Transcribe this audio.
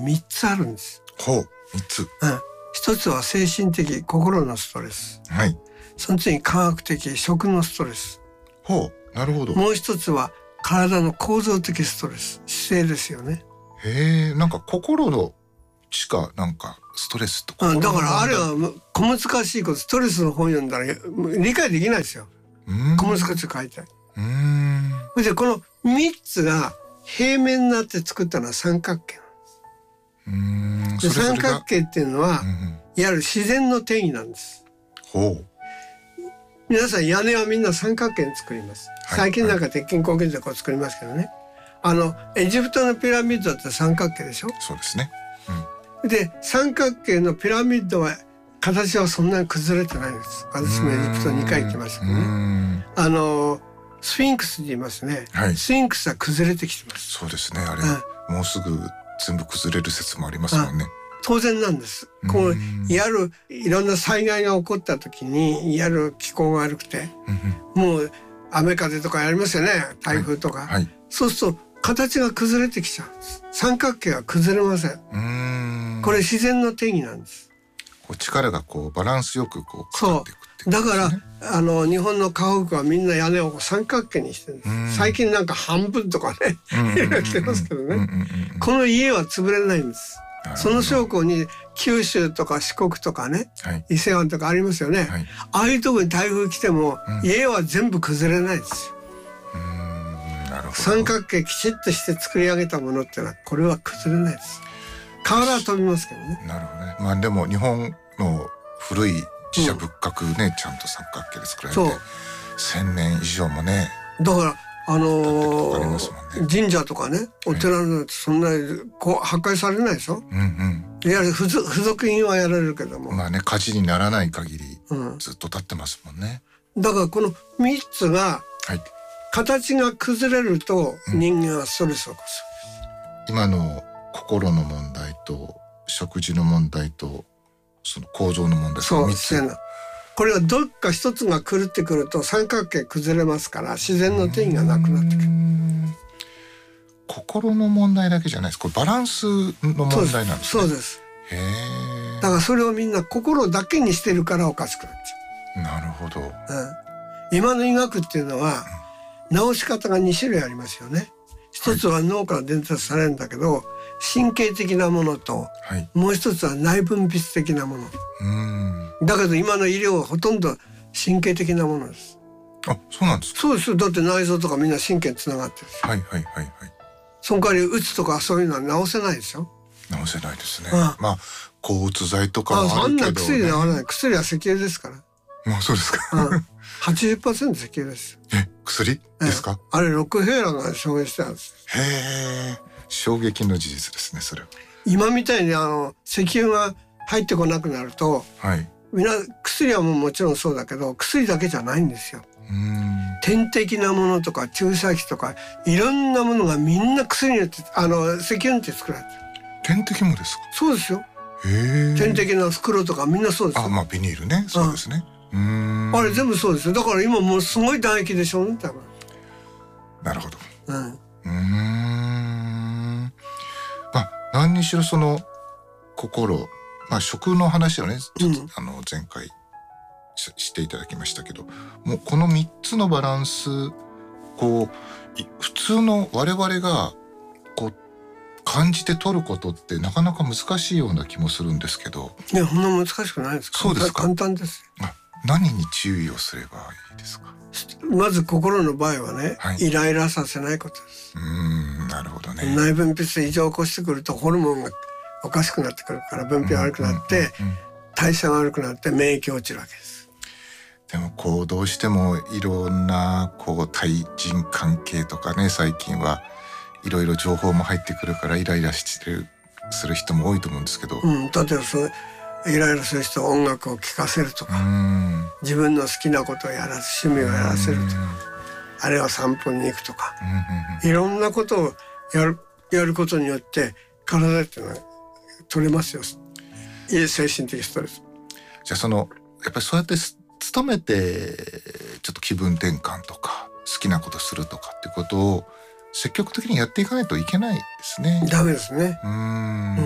3つあるんです。 ほう、3つ。 1つは精神的、心のストレス。 はい。 その次に科学的、食のストレス。 ほう、なるほど。 もう1つは体の構造的ストレス、姿勢ですよね。 へえ、なんか心のしかなんかストレスとか、 だからあれは小難しいこと、ストレスの本読んだら理解できないですよ。小難しく書いてある。それでこの3つが平面になって作ったのは三角形なんです。で三角形っていうのは、いわゆる自然の定義なんです。 ほう。 皆さん屋根はみんな三角形に作ります。最近なんか鉄筋コンクリートでこう作りますけどね。エジプトのピラミッドって三角形でしょ。 そうですね。 で三角形のピラミッドは形はそんなに崩れてないんです。私もエジプト2回行きましたけどね。スフィンクスにいますね、スフィンクスは崩れてきてます。 そうですね。あれ、もうすぐ全部崩れる説もありますもんね。 当然なんです。こういろんな災害が起こった時に気候が悪くて、もう雨風とかやりますよね、台風とか、そうすると形が崩れてきちゃうんです。三角形は崩れません。これ自然の定義なんです。 こう力がこうバランスよくこうかかっていくっていう、 だから日本の家屋はみんな屋根を三角形にしてるんです。最近なんか半分とかねしてますけどね。この家は潰れないんです。その証拠に九州とか四国とかね、伊勢湾とかありますよね、ああいうところに台風来ても、家は全部崩れないですよ。三角形きちっとして作り上げたものってのはこれは崩れないです。瓦は飛びますけどね。 なるほどね。まあでも日本の古い寺社仏閣ね、ちゃんと三角形で作られて1000年以上もね。 だから神社とかね、お寺なんてそんなにこう破壊されないでしょ。いわゆる付属品はやられるけども、 まあね、火事にならない限りずっと立ってますもんね。 だからこの3つが形が崩れると人間はストレスを起こす。 今の心の問題と食事の問題とその構造の問題、 そうですね。これはどっか一つが狂ってくると三角形崩れますから、自然の定義がなくなってくる。 心の問題だけじゃないです。これバランスの問題なんですね。 そうです。だからそれをみんな心だけにしてるからおかしくなっちゃう。 なるほど。 今の医学っていうのは治し方が2種類ありますよね。一つは脳から伝達されるんだけど、神経的なものと、もう一つは内分泌的なもの。だけど今の医療はほとんど神経的なものです。 あ、そうなんですか。 そうですよ。だって内臓とかみんな神経につながってる。その代わりうつとかそういうのは治せないですよ。 治せないですね。まあ抗うつ剤とかはあるけどね。 そんな薬で治らない。薬は石油ですから。 まあそうですか。 80% 石油です。 薬ですか。 あれロックフェラーが証明してたんです。 へえ、衝撃の事実ですね、それは。 今みたいに石油が入ってこなくなると、みんな薬はもちろんそうだけど、薬だけじゃないんですよ。点滴なものとか注射器とかいろんなものがみんな薬によって石油によって作られてる。 点滴もですか。 そうですよ。点滴の袋とかみんなそうですよ。 まあビニールね、そうですね。 あれ全部そうですよ。だから今もうすごい唾液でしょうね。 なるほど。まあ何にしろその心、まあ食の話をね、ちょっと前回していただきましたけど、もうこの3つのバランス、こう普通の我々がこう感じて取ることってなかなか難しいような気もするんですけど。 いや、そんな難しくないですか。 そうですか。 簡単です。 何に注意をすればいいですか。 まず心の場合はね、イライラさせないことです。 なるほどね。 内分泌で異常を起こしてくるとホルモンがおかしくなってくるから分泌が悪くなって代謝が悪くなって免疫落ちるわけです。 でもこうどうしてもいろんなこう対人関係とかね、最近はいろいろ情報も入ってくるからイライラする人も多いと思うんですけど、 例えばイライラする人は音楽を聴かせるとか、自分の好きなことを趣味をやらせるとか、あるいは散歩に行くとか、いろんなことをやることによって体っていうのは取れますよ、精神的ストレス。 じゃあやっぱりそうやって努めてちょっと気分転換とか好きなことするとかっていうことを積極的にやっていかないといけないですね。 ダメですね。